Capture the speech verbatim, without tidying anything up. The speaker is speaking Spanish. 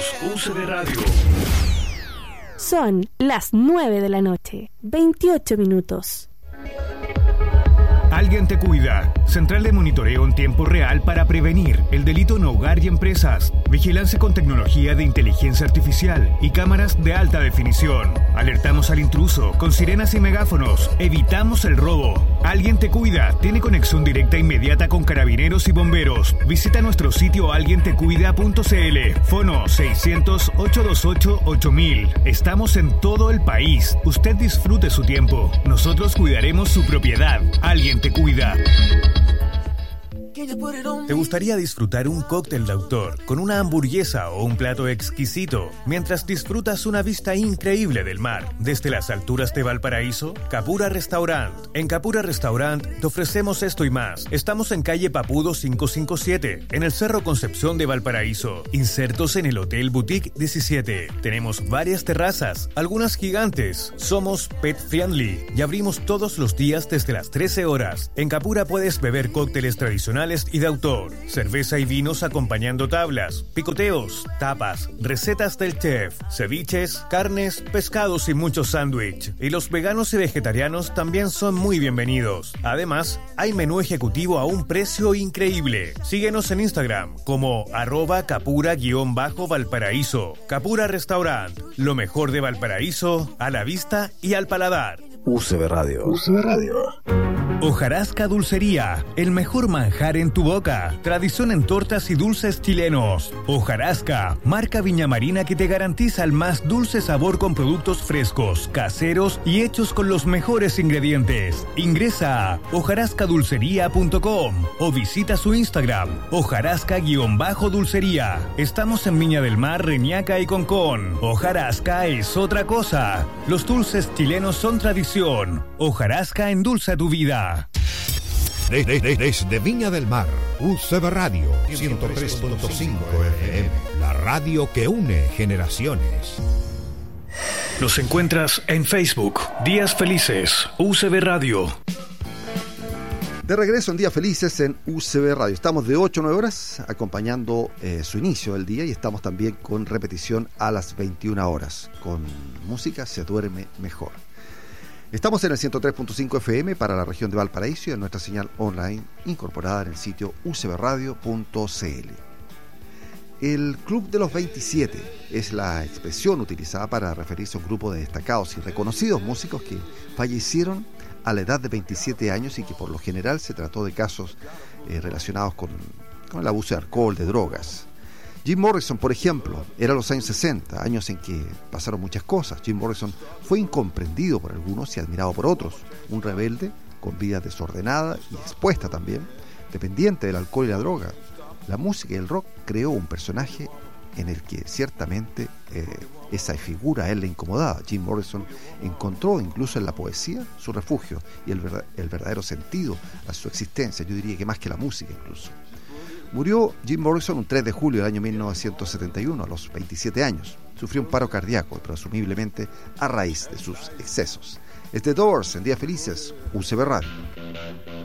U C B Radio. Son las nueve de la noche, veintiocho minutos. Alguien te cuida. Central de monitoreo en tiempo real para prevenir el delito en hogar y empresas. Vigilancia con tecnología de inteligencia artificial y cámaras de alta definición. Alertamos al intruso con sirenas y megáfonos. Evitamos el robo. Alguien te cuida. Tiene conexión directa e inmediata con carabineros y bomberos. Visita nuestro sitio alguien te cuida punto c l. Fono seiscientos, ochocientos veintiocho, ocho mil. Estamos en todo el país. Usted disfrute su tiempo. Nosotros cuidaremos su propiedad. Alguien te cuida. ¿Te gustaría disfrutar un cóctel de autor con una hamburguesa o un plato exquisito mientras disfrutas una vista increíble del mar desde las alturas de Valparaíso? Capura Restaurant. En Capura Restaurant te ofrecemos esto y más. Estamos en calle Papudo quinientos cincuenta y siete, en el Cerro Concepción de Valparaíso, insertos en el Hotel Boutique diecisiete. Tenemos varias terrazas, algunas gigantes. Somos pet friendly y abrimos todos los días desde las trece horas. En Capura puedes beber cócteles tradicionales y de autor, cerveza y vinos acompañando tablas, picoteos, tapas, recetas del chef, ceviches, carnes, pescados y muchos sándwich. Y los veganos y vegetarianos también son muy bienvenidos. Además, hay menú ejecutivo a un precio increíble. Síguenos en Instagram como arroba capura-valparaíso. Capura Restaurant, lo mejor de Valparaíso a la vista y al paladar. U C B Radio. U C B Radio. Hojarasca Dulcería, el mejor manjar en tu boca. Tradición en tortas y dulces chilenos. Hojarasca, marca viñamarina que te garantiza el más dulce sabor con productos frescos, caseros y hechos con los mejores ingredientes. Ingresa a hojarasca dulcería punto com o visita su Instagram, hojarasca-dulcería. Estamos en Viña del Mar, Reñaca y Concón. Hojarasca es otra cosa. Los dulces chilenos son tradición. Hojarasca endulza tu vida. Desde, desde, desde Viña del Mar, U C B Radio ciento tres punto cinco F M, la radio que une generaciones. Nos encuentras en Facebook, Días Felices, U C B Radio. De regreso en Días Felices en U C B Radio. Estamos de ocho a nueve horas acompañando eh, su inicio del día y estamos también con repetición a las veintiuna horas. Con música se duerme mejor. Estamos en el ciento tres punto cinco F M para la región de Valparaíso y en nuestra señal online incorporada en el sitio u c b radio punto c l. El Club de los veintisiete es la expresión utilizada para referirse a un grupo de destacados y reconocidos músicos que fallecieron a la edad de veintisiete años y que por lo general se trató de casos eh, relacionados con, con el abuso de alcohol, de drogas. Jim Morrison, por ejemplo, era los años sesenta, años en que pasaron muchas cosas. Jim Morrison fue incomprendido por algunos y admirado por otros. Un rebelde con vida desordenada y expuesta también, dependiente del alcohol y la droga. La música y el rock creó un personaje en el que ciertamente eh, esa figura a él le incomodaba. Jim Morrison encontró incluso en la poesía su refugio y el, verdad, el verdadero sentido a su existencia, yo diría que más que la música incluso. Murió Jim Morrison un tres de julio del año mil novecientos setenta y uno, a los veintisiete años. Sufrió un paro cardíaco, presumiblemente a raíz de sus excesos. Es The Doors en Días Felices, U C B Radio.